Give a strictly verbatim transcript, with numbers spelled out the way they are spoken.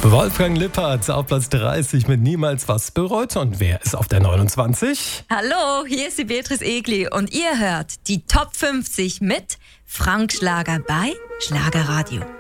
Wolfgang Lippert auf Platz dreißig mit Niemals was bereut. Und wer ist auf der neunundzwanzig? Hallo, hier ist die Beatrice Egli und ihr hört die Top fünfzig mit Frank Schlager bei Schlagerradio.